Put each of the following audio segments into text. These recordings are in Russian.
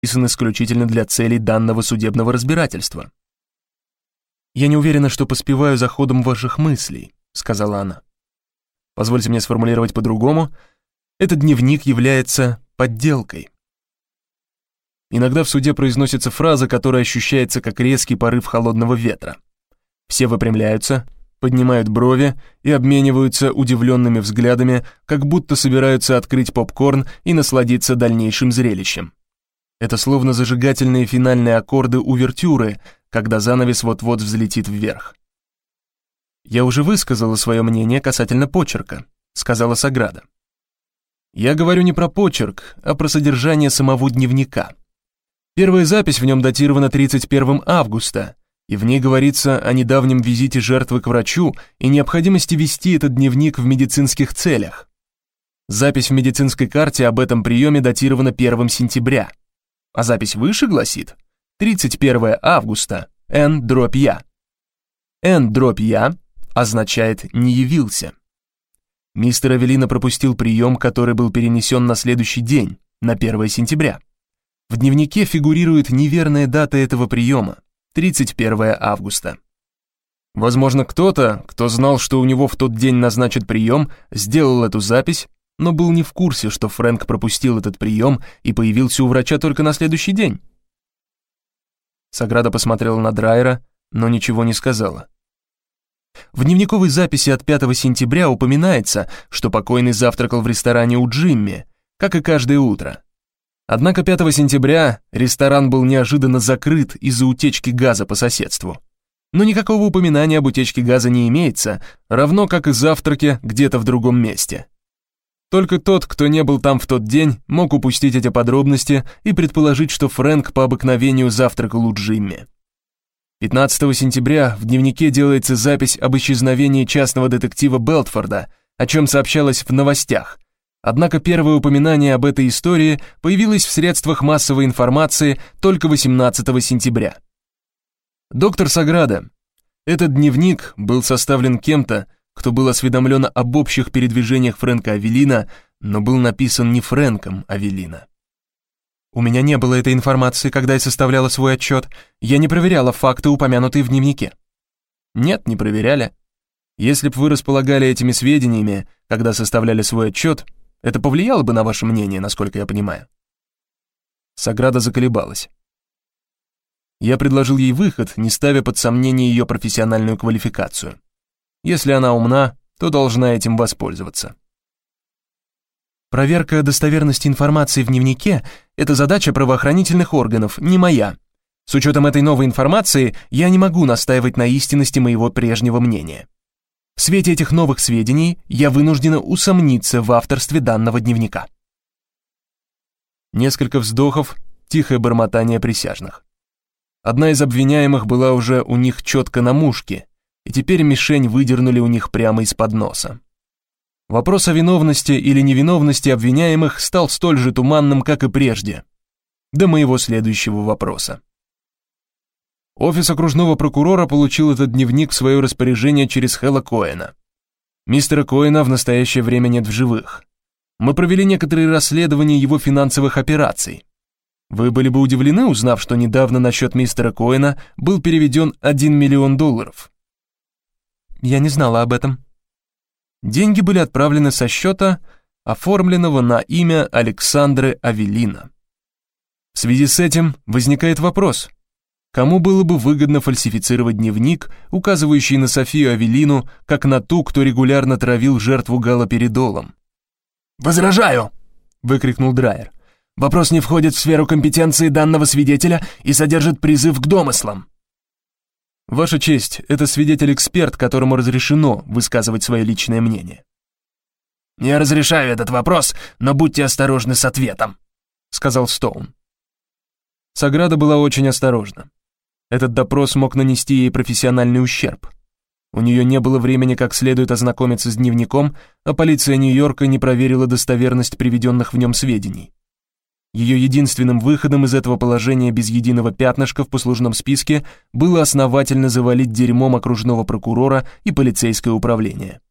написан исключительно для целей данного судебного разбирательства. «Я не уверена, что поспеваю за ходом ваших мыслей», — сказала она. «Позвольте мне сформулировать по-другому. Этот дневник является подделкой». Иногда в суде произносится фраза, которая ощущается как резкий порыв холодного ветра. Все выпрямляются, поднимают брови и обмениваются удивленными взглядами, как будто собираются открыть попкорн и насладиться дальнейшим зрелищем. Это словно зажигательные финальные аккорды увертюры, когда занавес вот-вот взлетит вверх. «Я уже высказала свое мнение касательно почерка», — сказала Саграда. «Я говорю не про почерк, а про содержание самого дневника. Первая запись в нем датирована 31 августа, и в ней говорится о недавнем визите жертвы к врачу и необходимости вести этот дневник в медицинских целях. Запись в медицинской карте об этом приеме датирована 1 сентября, а запись выше гласит 31 августа, Н-Я. Н-Я означает «не явился». Мистер Авеллино пропустил прием, который был перенесен на следующий день, на 1 сентября. В дневнике фигурирует неверная дата этого приема, 31 августа. Возможно, кто-то, кто знал, что у него в тот день назначат прием, сделал эту запись, но был не в курсе, что Фрэнк пропустил этот прием и появился у врача только на следующий день. Саграда посмотрела на Драйера, но ничего не сказала. В дневниковой записи от 5 сентября упоминается, что покойный завтракал в ресторане у Джимми, как и каждое утро. Однако 5 сентября ресторан был неожиданно закрыт из-за утечки газа по соседству. Но никакого упоминания об утечке газа не имеется, равно как и завтраке где-то в другом месте. Только тот, кто не был там в тот день, мог упустить эти подробности и предположить, что Фрэнк по обыкновению завтракал у Джимми. 15 сентября в дневнике делается запись об исчезновении частного детектива Белтфорда, о чем сообщалось в новостях. Однако первое упоминание об этой истории появилось в средствах массовой информации только 18 сентября. Доктор Саграда, этот дневник был составлен кем-то, кто был осведомлен об общих передвижениях Фрэнка Авеллино, но был написан не Фрэнком Авеллино. У меня не было этой информации, когда я составляла свой отчет. Я не проверяла факты, упомянутые в дневнике. Нет, не проверяли. Если бы вы располагали этими сведениями, когда составляли свой отчет, это повлияло бы на ваше мнение, насколько я понимаю. Саграда заколебалась. Я предложил ей выход, не ставя под сомнение ее профессиональную квалификацию. Если она умна, то должна этим воспользоваться. Проверка достоверности информации в дневнике – это задача правоохранительных органов, не моя. С учетом этой новой информации я не могу настаивать на истинности моего прежнего мнения. В свете этих новых сведений я вынуждена усомниться в авторстве данного дневника. Несколько вздохов, тихое бормотание присяжных. Одна из обвиняемых была уже у них четко на мушке, и теперь мишень выдернули у них прямо из-под носа. Вопрос о виновности или невиновности обвиняемых стал столь же туманным, как и прежде, до моего следующего вопроса. Офис окружного прокурора получил этот дневник в свое распоряжение через Хэлла Коэна. Мистера Коэна в настоящее время нет в живых. Мы провели некоторые расследования его финансовых операций. Вы были бы удивлены, узнав, что недавно на счет мистера Коэна был переведен $1 миллион. Я не знала об этом. Деньги были отправлены со счета, оформленного на имя Александры Авеллино. В связи с этим возникает вопрос: кому было бы выгодно фальсифицировать дневник, указывающий на Софию Авеллину как на ту, кто регулярно травил жертву галоперидолом? «Возражаю!» — выкрикнул Драйер. «Вопрос не входит в сферу компетенции данного свидетеля и содержит призыв к домыслам». «Ваша честь, это свидетель-эксперт, которому разрешено высказывать свое личное мнение». «Я разрешаю этот вопрос, но будьте осторожны с ответом», — сказал Стоун. Саграда была очень осторожна. Этот допрос мог нанести ей профессиональный ущерб. У нее не было времени как следует ознакомиться с дневником, а полиция Нью-Йорка не проверила достоверность приведенных в нем сведений. Ее единственным выходом из этого положения без единого пятнышка в послужном списке было основательно завалить дерьмом окружного прокурора и полицейское управление.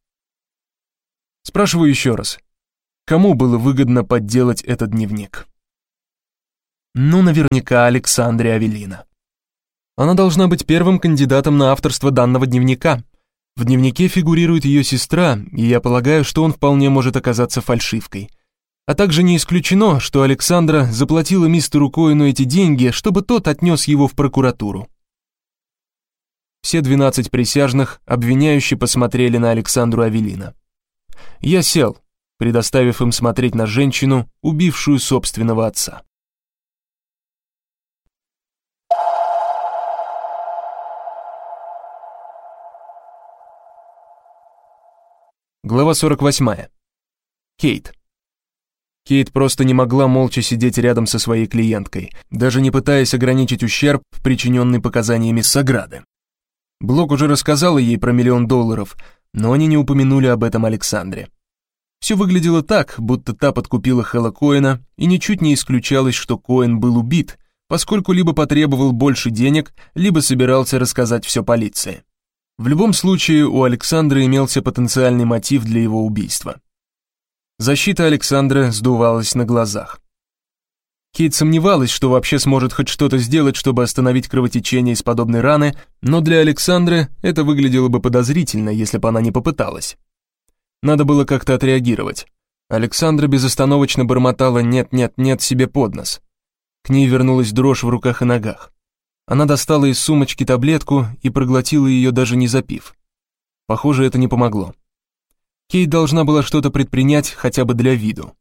Спрашиваю еще раз, кому было выгодно подделать этот дневник? Ну, наверняка Александре Авелина. Она должна быть первым кандидатом на авторство данного дневника. В дневнике фигурирует ее сестра, и я полагаю, что он вполне может оказаться фальшивкой. А также не исключено, что Александра заплатила мистеру Коэну эти деньги, чтобы тот отнес его в прокуратуру. Все 12 присяжных обвиняюще посмотрели на Александру Авелина. Я сел, предоставив им смотреть на женщину, убившую собственного отца. Глава 48. Кейт. Кейт просто не могла молча сидеть рядом со своей клиенткой, даже не пытаясь ограничить ущерб, причиненный показаниями Саграды. Блок уже рассказал ей про $1 миллион, но они не упомянули об этом Александре. Все выглядело так, будто та подкупила Хэлла Коэна, и ничуть не исключалось, что Коэн был убит, поскольку либо потребовал больше денег, либо собирался рассказать все полиции. В любом случае, у Александры имелся потенциальный мотив для его убийства. Защита Александры сдувалась на глазах. Кейт сомневалась, что вообще сможет хоть что-то сделать, чтобы остановить кровотечение из подобной раны, но для Александры это выглядело бы подозрительно, если бы она не попыталась. Надо было как-то отреагировать. Александра безостановочно бормотала «нет, нет, нет» себе под нос. К ней вернулась дрожь в руках и ногах. Она достала из сумочки таблетку и проглотила ее, даже не запив. Похоже, это не помогло. Кейт должна была что-то предпринять хотя бы для виду.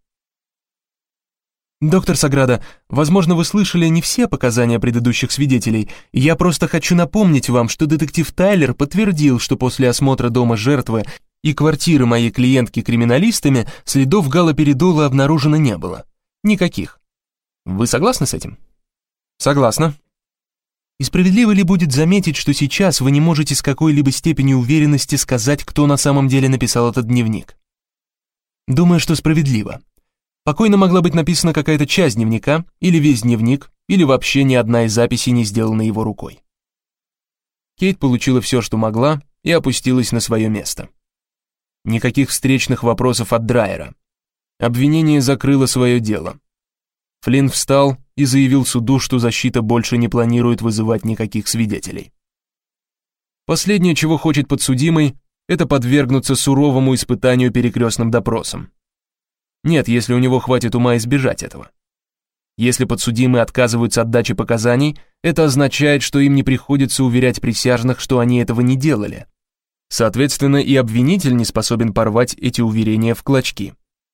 «Доктор Саграда, возможно, вы слышали не все показания предыдущих свидетелей. Я просто хочу напомнить вам, что детектив Тайлер подтвердил, что после осмотра дома жертвы и квартиры моей клиентки криминалистами следов галоперидола обнаружено не было. Никаких. Вы согласны с этим?» «Согласна». «И справедливо ли будет заметить, что сейчас вы не можете с какой-либо степенью уверенности сказать, кто на самом деле написал этот дневник?» «Думаю, что справедливо. Покойно могла быть написана какая-то часть дневника, или весь дневник, или вообще ни одна из записей не сделана его рукой». Кейт получила все, что могла, и опустилась на свое место. Никаких встречных вопросов от Драйера. Обвинение закрыло свое дело. Флинн встал и заявил суду, что защита больше не планирует вызывать никаких свидетелей. Последнее, чего хочет подсудимый, это подвергнуться суровому испытанию перекрестным допросом. Нет, если у него хватит ума избежать этого. Если подсудимые отказываются от дачи показаний, это означает, что им не приходится уверять присяжных, что они этого не делали. Соответственно, и обвинитель не способен порвать эти уверения в клочки.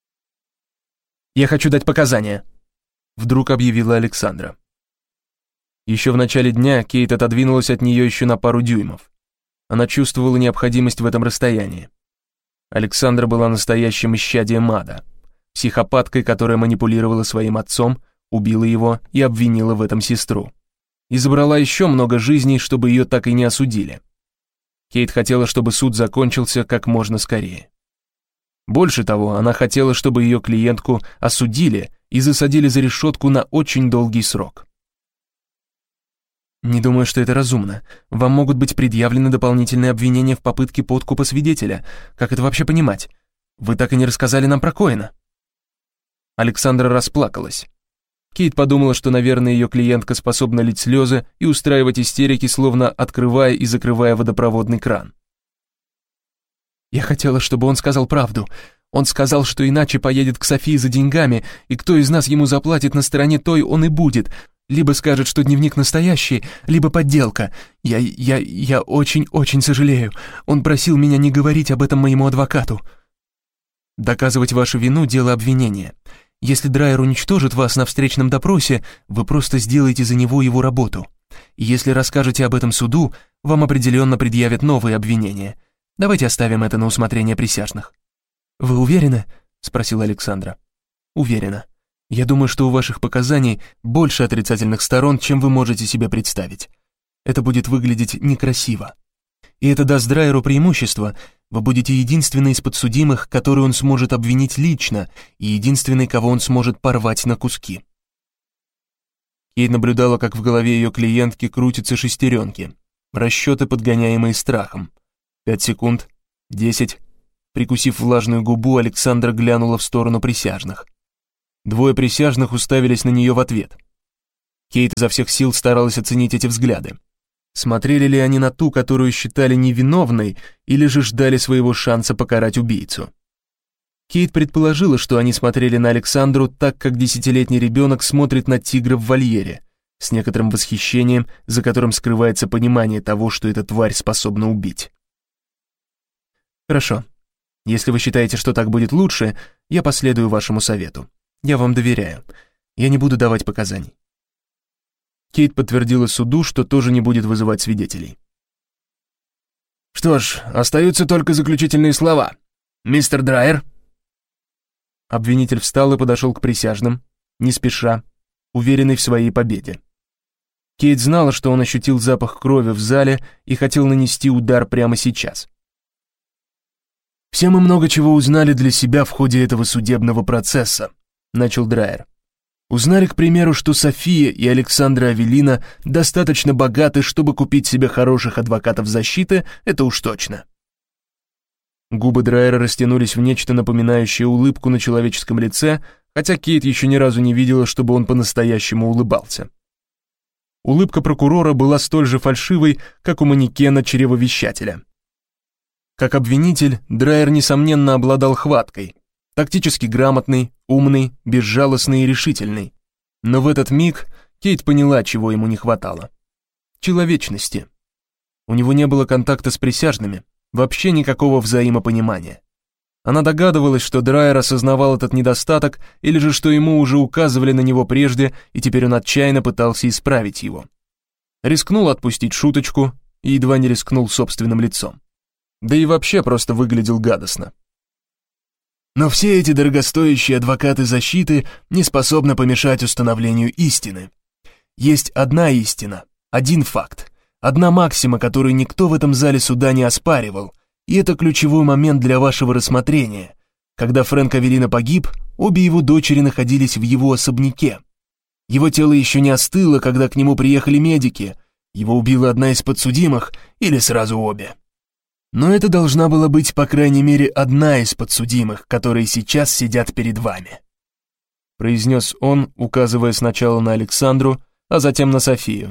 «Я хочу дать показания», — вдруг объявила Александра. Еще в начале дня Кейт отодвинулась от нее еще на пару дюймов. Она чувствовала необходимость в этом расстоянии. Александра была настоящим исчадием ада, психопаткой, которая манипулировала своим отцом, убила его и обвинила в этом сестру. И забрала еще много жизней, чтобы ее так и не осудили. Кейт хотела, чтобы суд закончился как можно скорее. Больше того, она хотела, чтобы ее клиентку осудили и засадили за решетку на очень долгий срок. «Не думаю, что это разумно. Вам могут быть предъявлены дополнительные обвинения в попытке подкупа свидетеля. Как это вообще понимать? Вы так и не рассказали нам про Коэна». Александра расплакалась. Кейт подумала, что, наверное, ее клиентка способна лить слезы и устраивать истерики, словно открывая и закрывая водопроводный кран. «Я хотела, чтобы он сказал правду. Он сказал, что иначе поедет к Софии за деньгами, и кто из нас ему заплатит на стороне той, он и будет. Либо скажет, что дневник настоящий, либо подделка. Я очень-очень сожалею. Он просил меня не говорить об этом моему адвокату». «Доказывать вашу вину — дело обвинения. Если Драйер уничтожит вас на встречном допросе, вы просто сделаете за него его работу. И если расскажете об этом суду, вам определенно предъявят новые обвинения. Давайте оставим это на усмотрение присяжных». «Вы уверены?» — спросила Александра. «Уверена. Я думаю, что у ваших показаний больше отрицательных сторон, чем вы можете себе представить. Это будет выглядеть некрасиво. И это даст Драйеру преимущество. Вы будете единственной из подсудимых, которую он сможет обвинить лично, и единственной, кого он сможет порвать на куски». Кейт наблюдала, как в голове ее клиентки крутятся шестеренки, расчеты, подгоняемые страхом. 5 секунд, 10. Прикусив влажную губу, Александра глянула в сторону присяжных. Двое присяжных уставились на нее в ответ. Кейт изо всех сил старалась оценить эти взгляды. Смотрели ли они на ту, которую считали невиновной, или же ждали своего шанса покарать убийцу? Кейт предположила, что они смотрели на Александру так, как 10-летний ребенок смотрит на тигра в вольере, с некоторым восхищением, за которым скрывается понимание того, что эта тварь способна убить. «Хорошо. Если вы считаете, что так будет лучше, я последую вашему совету. Я вам доверяю. Я не буду давать показаний». Кейт подтвердила суду, что тоже не будет вызывать свидетелей. «Что ж, остаются только заключительные слова. Мистер Драйер?» Обвинитель встал и подошел к присяжным, не спеша, уверенный в своей победе. Кейт знала, что он ощутил запах крови в зале и хотел нанести удар прямо сейчас. «Все мы много чего узнали для себя в ходе этого судебного процесса», — начал Драйер. «Узнали, к примеру, что София и Александра Авелина достаточно богаты, чтобы купить себе хороших адвокатов защиты, это уж точно». Губы Драйера растянулись в нечто напоминающее улыбку на человеческом лице, хотя Кейт еще ни разу не видела, чтобы он по-настоящему улыбался. Улыбка прокурора была столь же фальшивой, как у манекена чревовещателя. Как обвинитель, Драйер, несомненно, обладал хваткой, тактически грамотный, умный, безжалостный и решительный. Но в этот миг Кейт поняла, чего ему не хватало. Человечности. У него не было контакта с присяжными, вообще никакого взаимопонимания. Она догадывалась, что Драйер осознавал этот недостаток, или же что ему уже указывали на него прежде, и теперь он отчаянно пытался исправить его. Рискнул отпустить шуточку и едва не рискнул собственным лицом. Да и вообще просто выглядел гадостно. Но все эти дорогостоящие адвокаты защиты не способны помешать установлению истины. Есть одна истина, один факт, одна максима, которую никто в этом зале суда не оспаривал, и это ключевой момент для вашего рассмотрения. Когда Фрэнк Авелино погиб, обе его дочери находились в его особняке. Его тело еще не остыло, когда к нему приехали медики. Его убила одна из подсудимых или сразу обе. Но это должна была быть, по крайней мере, одна из подсудимых, которые сейчас сидят перед вами», произнес он, указывая сначала на Александру, а затем на Софию.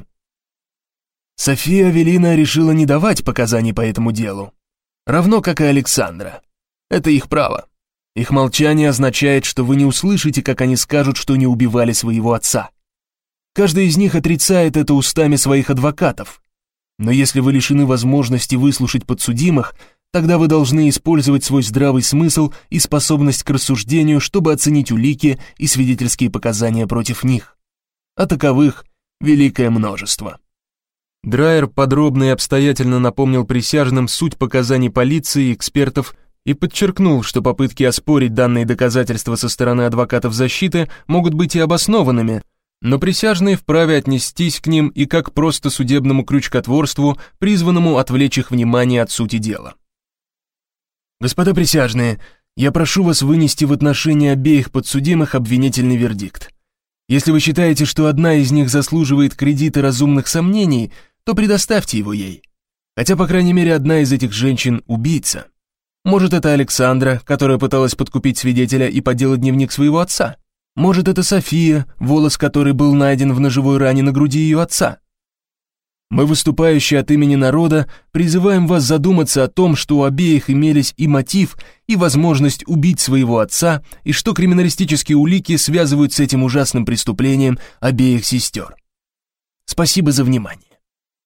София Авелина решила не давать показаний по этому делу, равно как и Александра. Это их право. Их молчание означает, что вы не услышите, как они скажут, что не убивали своего отца. Каждый из них отрицает это устами своих адвокатов. Но если вы лишены возможности выслушать подсудимых, тогда вы должны использовать свой здравый смысл и способность к рассуждению, чтобы оценить улики и свидетельские показания против них. А таковых великое множество. Драйер подробно и обстоятельно напомнил присяжным суть показаний полиции и экспертов и подчеркнул, что попытки оспорить данные доказательства со стороны адвокатов защиты могут быть и обоснованными, но присяжные вправе отнестись к ним и как просто судебному крючкотворству, призванному отвлечь их внимание от сути дела. Господа присяжные, я прошу вас вынести в отношении обеих подсудимых обвинительный вердикт. Если вы считаете, что одна из них заслуживает кредита разумных сомнений, то предоставьте его ей. Хотя, по крайней мере, одна из этих женщин – убийца. Может, это Александра, которая пыталась подкупить свидетеля и подделать дневник своего отца. Может, это София, волос которой был найден в ножевой ране на груди ее отца. Мы, выступающие от имени народа, призываем вас задуматься о том, что у обеих имелись и мотив, и возможность убить своего отца, и что криминалистические улики связывают с этим ужасным преступлением обеих сестер. Спасибо за внимание.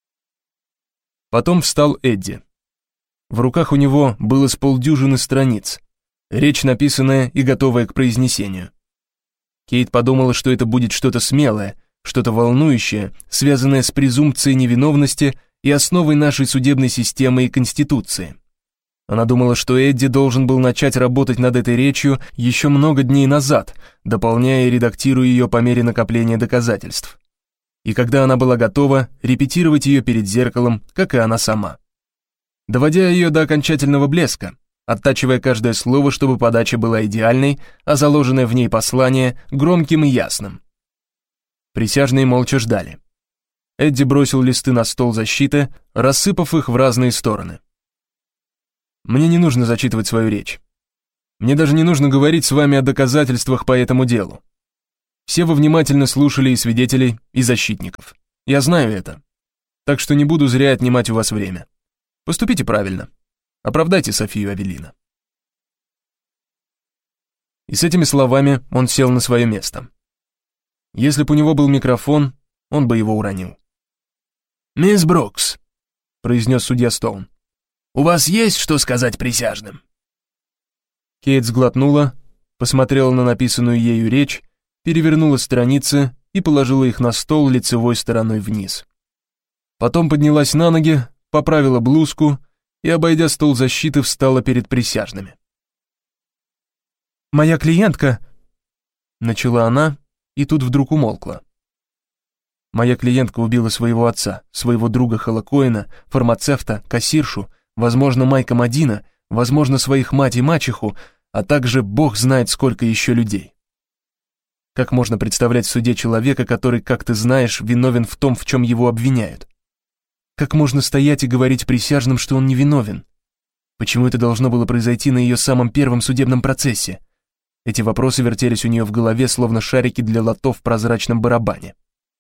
Потом встал Эдди. В руках у него было с полдюжины страниц, речь написанная и готовая к произнесению. Кейт подумала, что это будет что-то смелое, что-то волнующее, связанное с презумпцией невиновности и основой нашей судебной системы и Конституции. Она думала, что Эдди должен был начать работать над этой речью еще много дней назад, дополняя и редактируя ее по мере накопления доказательств. И когда она была готова, репетировать ее перед зеркалом, как и она сама. Доводя ее до окончательного блеска, оттачивая каждое слово, чтобы подача была идеальной, а заложенное в ней послание громким и ясным. Присяжные молча ждали. Эдди бросил листы на стол защиты, рассыпав их в разные стороны. «Мне не нужно зачитывать свою речь. Мне даже не нужно говорить с вами о доказательствах по этому делу. Все вы внимательно слушали и свидетелей, и защитников. Я знаю это. Так что не буду зря отнимать у вас время. Поступите правильно. Оправдайте Софию Авелина». И с этими словами он сел на свое место. Если бы у него был микрофон, он бы его уронил. «Мисс Брукс», — произнес судья Стоун, — «у вас есть что сказать присяжным?» Кейт сглотнула, посмотрела на написанную ею речь, перевернула страницы и положила их на стол лицевой стороной вниз. Потом поднялась на ноги, поправила блузку и, обойдя стол защиты, встала перед присяжными. «Моя клиентка», — начала она, и тут вдруг умолкла. «Моя клиентка убила своего отца, своего друга Хэлла Коэна, фармацевта, кассиршу, возможно, Майка Мадина, возможно, своих мать и мачеху, а также бог знает сколько еще людей. Как можно представлять в суде человека, который, как ты знаешь, виновен в том, в чем его обвиняют? Как можно стоять и говорить присяжным, что он невиновен? Почему это должно было произойти на ее самом первом судебном процессе? Эти вопросы вертелись у нее в голове, словно шарики для лото в прозрачном барабане.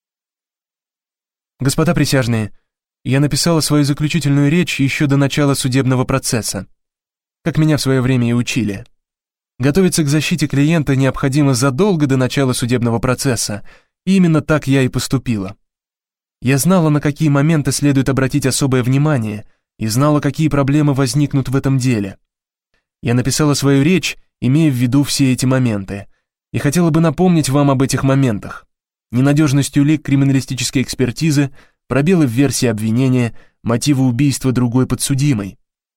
«Господа присяжные, я написала свою заключительную речь еще до начала судебного процесса, как меня в свое время и учили. Готовиться к защите клиента необходимо задолго до начала судебного процесса, и именно так я и поступила. Я знала, на какие моменты следует обратить особое внимание, и знала, какие проблемы возникнут в этом деле. Я написала свою речь, имея в виду все эти моменты, и хотела бы напомнить вам об этих моментах. Ненадежность улик криминалистической экспертизы, пробелы в версии обвинения, мотивы убийства другой подсудимой».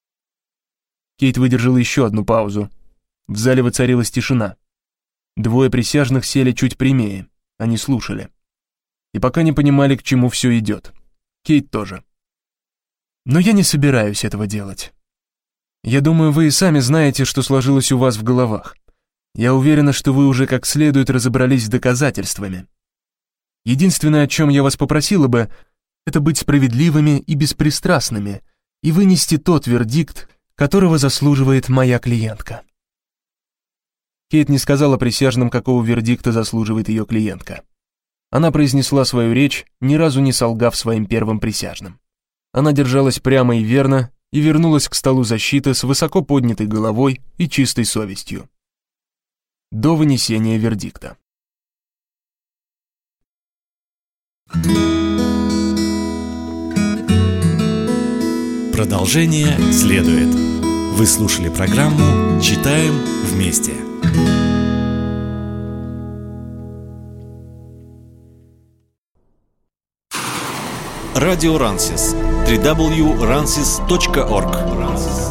Кейт выдержала еще одну паузу. В зале воцарилась тишина. Двое присяжных сели чуть прямее, они слушали. И пока не понимали, к чему все идет. Кейт тоже. «Но я не собираюсь этого делать. Я думаю, вы и сами знаете, что сложилось у вас в головах. Я уверена, что вы уже как следует разобрались с доказательствами. Единственное, о чем я вас попросила бы, это быть справедливыми и беспристрастными и вынести тот вердикт, которого заслуживает моя клиентка». Кейт не сказала присяжным, какого вердикта заслуживает ее клиентка. Она произнесла свою речь, ни разу не солгав своим первым присяжным. Она держалась прямо и верно и вернулась к столу защиты с высоко поднятой головой и чистой совестью. До вынесения вердикта. Продолжение следует. Вы слушали программу «Читаем вместе». Радио Рансис. www.ransis.org.